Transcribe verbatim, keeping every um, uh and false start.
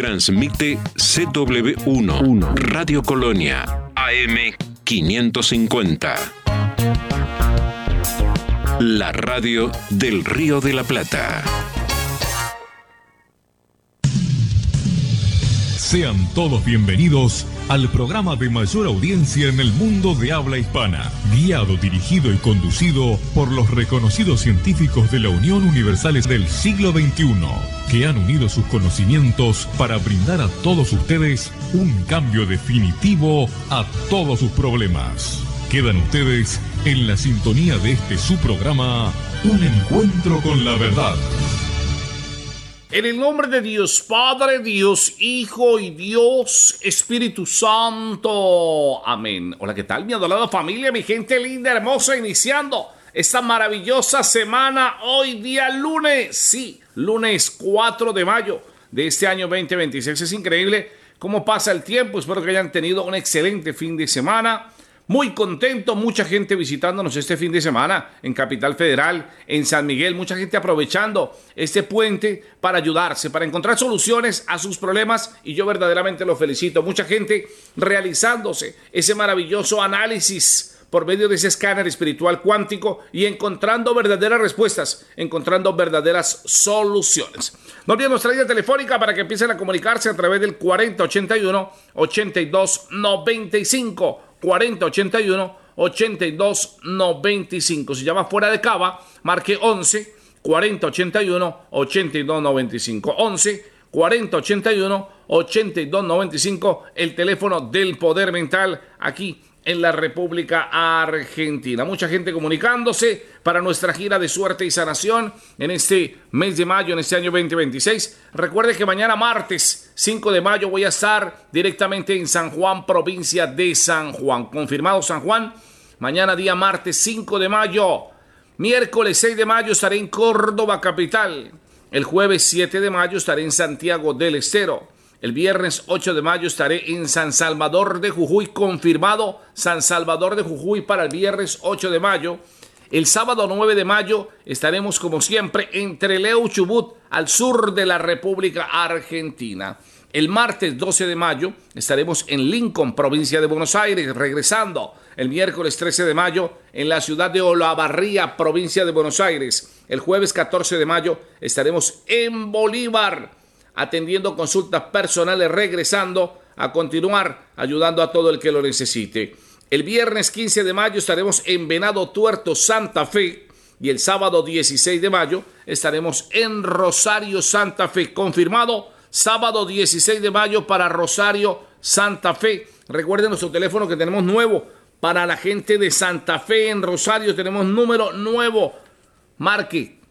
Transmite C W uno, Radio Colonia, A M quinientos cincuenta. La radio del Río de la Plata. Sean todos bienvenidos al programa de mayor audiencia en el mundo de habla hispana, guiado, dirigido y conducido por los reconocidos científicos de la Unión Universales del siglo veintiuno, que han unido sus conocimientos para brindar a todos ustedes un cambio definitivo a todos sus problemas. Quedan ustedes en la sintonía de este su programa, Un Encuentro con la Verdad. En el nombre de Dios Padre, Dios Hijo y Dios Espíritu Santo. Amén. Hola, ¿qué tal, mi adorada familia, mi gente linda, hermosa, iniciando esta maravillosa semana, hoy día lunes, sí, lunes cuatro de mayo de este año veinte veintiséis. Es increíble cómo pasa el tiempo. Espero que hayan tenido un excelente fin de semana. Muy contento, mucha gente visitándonos este fin de semana en Capital Federal, en San Miguel, mucha gente aprovechando este puente para ayudarse, para encontrar soluciones a sus problemas, y yo verdaderamente los felicito. Mucha gente realizándose ese maravilloso análisis por medio de ese escáner espiritual cuántico y encontrando verdaderas respuestas, encontrando verdaderas soluciones. No olviden nuestra línea telefónica para que empiecen a comunicarse a través del cuarenta ochenta y uno, ochenta y dos noventa y cinco. cuarenta ochenta y uno, ochenta y dos noventa y cinco. Si llama fuera de Cava, marque once, cuarenta ochenta y uno, ochenta y dos noventa y cinco. once, cuarenta ochenta y uno, ochenta y dos noventa y cinco, el teléfono del poder mental aquí en la República Argentina. Mucha gente comunicándose para nuestra gira de suerte y sanación en este mes de mayo, en este año veinte veintiséis. Recuerde que mañana martes cinco de mayo voy a estar directamente en San Juan, provincia de San Juan. Confirmado San Juan, mañana día martes cinco de mayo. Miércoles seis de mayo estaré en Córdoba capital. El jueves siete de mayo estaré en Santiago del Estero. El viernes ocho de mayo estaré en San Salvador de Jujuy, confirmado San Salvador de Jujuy para el viernes ocho de mayo. El sábado nueve de mayo estaremos como siempre en Trelew, Chubut, al sur de la República Argentina. El martes doce de mayo estaremos en Lincoln, provincia de Buenos Aires, regresando. El miércoles trece de mayo en la ciudad de Olavarría, provincia de Buenos Aires. El jueves catorce de mayo estaremos en Bolívar, atendiendo consultas personales, regresando a continuar ayudando a todo el que lo necesite. El viernes quince de mayo estaremos en Venado Tuerto, Santa Fe, y el sábado dieciséis de mayo estaremos en Rosario, Santa Fe. Confirmado, sábado dieciséis de mayo para Rosario, Santa Fe. Recuerden nuestro teléfono que tenemos nuevo para la gente de Santa Fe. En Rosario tenemos número nuevo. Marque